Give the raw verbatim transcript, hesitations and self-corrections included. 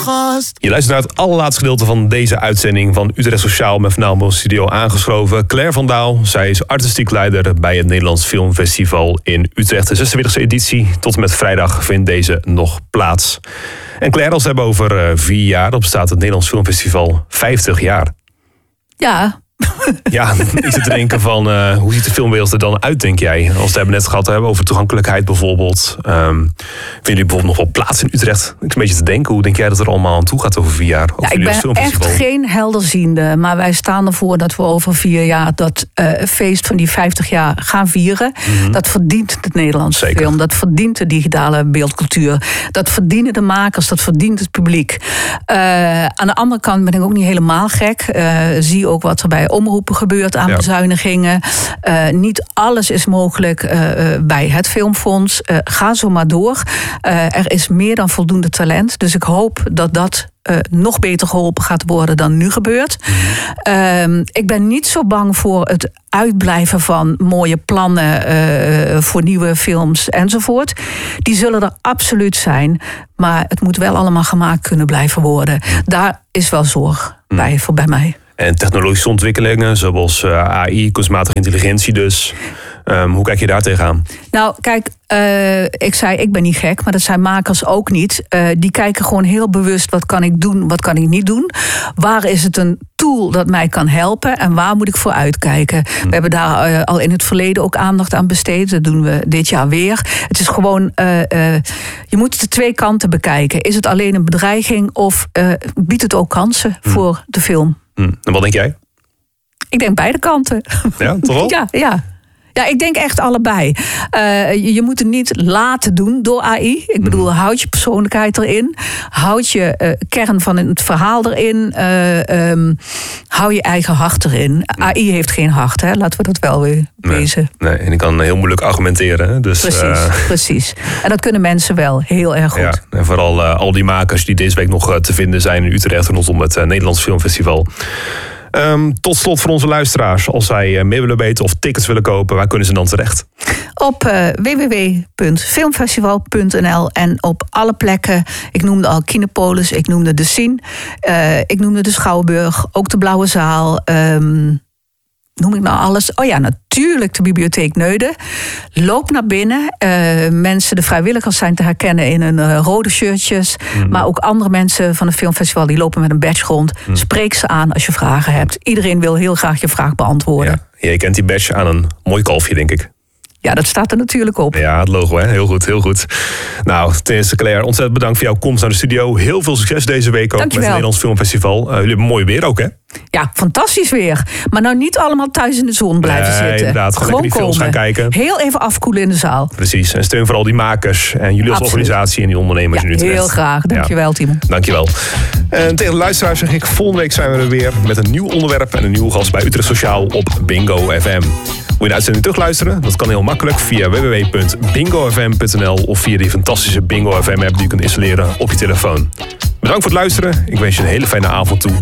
gast. Je luistert naar het allerlaatste gedeelte van deze uitzending van Utrecht Sociaal. Met vanavond in de studio aangeschoven Claire van Daal. Zij is artistiek leider bij het Nederlands Filmfestival in Utrecht. De zesenveertigste editie. Tot en met vrijdag vindt deze nog plaats. En Claire, als we het hebben over uh, vier jaar, dan bestaat het Nederlands Filmfestival vijftig jaar. Ja. Ja, ik zit te denken van, uh, hoe ziet de filmwereld er dan uit, denk jij? Als we het hebben net gehad hebben over toegankelijkheid bijvoorbeeld. Um, vinden jullie bijvoorbeeld nog wel plaats in Utrecht? Ik zit een beetje te denken, hoe denk jij dat er allemaal aan toe gaat over vier jaar? Ja, ik ben echt geen helderziende, maar wij staan ervoor dat we over vier jaar dat uh, feest van die vijftig jaar gaan vieren. Mm-hmm. Dat verdient de Nederlandse Zeker. film, dat verdient de digitale beeldcultuur. Dat verdienen de makers, dat verdient het publiek. Uh, aan de andere kant ben ik ook niet helemaal gek. Uh, zie ook wat er bij omroepen gebeurt aan ja. bezuinigingen. Uh, niet alles is mogelijk uh, bij het Filmfonds. Uh, ga zo maar door. Uh, er is meer dan voldoende talent. Dus ik hoop dat dat Uh, nog beter geholpen gaat worden dan nu gebeurt. Mm-hmm. Uh, ik ben niet zo bang voor het uitblijven van mooie plannen uh, voor nieuwe films enzovoort. Die zullen er absoluut zijn. Maar het moet wel allemaal gemaakt kunnen blijven worden. Daar is wel zorg mm. bij, voor bij mij. En technologische ontwikkelingen zoals uh, A I, kunstmatige intelligentie dus. Um, hoe kijk je daar tegenaan? Nou, kijk, uh, ik zei, ik ben niet gek, maar dat zijn makers ook niet. Uh, die kijken gewoon heel bewust, wat kan ik doen, wat kan ik niet doen? Waar is het een tool dat mij kan helpen en waar moet ik voor uitkijken? Hmm. We hebben daar uh, al in het verleden ook aandacht aan besteed. Dat doen we dit jaar weer. Het is gewoon, uh, uh, je moet de twee kanten bekijken. Is het alleen een bedreiging of uh, biedt het ook kansen hmm. voor de film? Hmm. En wat denk jij? Ik denk beide kanten. Ja, toch wel? Ja, ja. Ja, ik denk echt allebei. Uh, je, je moet het niet laten doen door A I. Ik bedoel, houd je persoonlijkheid erin. Houd je uh, kern van het verhaal erin. Uh, um, hou je eigen hart erin. A I heeft geen hart, hè? Laten we dat wel weer wezen. Nee, nee, en ik kan heel moeilijk argumenteren. Dus, precies, uh... precies. En dat kunnen mensen wel heel erg goed. Ja, en vooral uh, al die makers die deze week nog uh, te vinden zijn in Utrecht rondom het uh, Nederlands Filmfestival. Um, tot slot voor onze luisteraars. Als zij uh, meer willen weten of tickets willen kopen, waar kunnen ze dan terecht? Op uh, w w w punt filmfestival punt n l en op alle plekken. Ik noemde al Kinepolis, ik noemde de Sien, uh, ik noemde de Schouwburg, ook de Blauwe Zaal. Um, Noem ik nou alles? Oh ja, natuurlijk de Bibliotheek Neuden. Loop naar binnen. Uh, mensen, de vrijwilligers zijn te herkennen in hun uh, rode shirtjes. Mm. Maar ook andere mensen van het filmfestival die lopen met een badge rond. Mm. Spreek ze aan als je vragen hebt. Iedereen wil heel graag je vraag beantwoorden. Ja, je kent die badge aan een mooi kalfje, denk ik. Ja, dat staat er natuurlijk op. Ja, het logo, hè? Heel goed, heel goed. Nou, ten eerste Claire, ontzettend bedankt voor jouw komst naar de studio. Heel veel succes deze week ook met het Nederlands Filmfestival. Uh, jullie hebben mooi weer ook, hè? Ja, fantastisch weer. Maar nou niet allemaal thuis in de zon blijven nee, zitten. Inderdaad, gewoon, gewoon lekker die films gaan kijken. Heel even afkoelen in de zaal. Precies, en steun vooral die makers en jullie als Absoluut. organisatie en die ondernemers ja, in Utrecht. Heel graag, dankjewel ja. Timo. Dankjewel. En tegen de luisteraars zeg ik, volgende week zijn we er weer met een nieuw onderwerp en een nieuwe gast bij Utrecht Sociaal op Bingo F M. Wil je de uitzending terugluisteren? Dat kan heel makkelijk via w w w punt bingo f m punt n l of via die fantastische Bingo F M app die je kunt installeren op je telefoon. Bedankt voor het luisteren. Ik wens je een hele fijne avond toe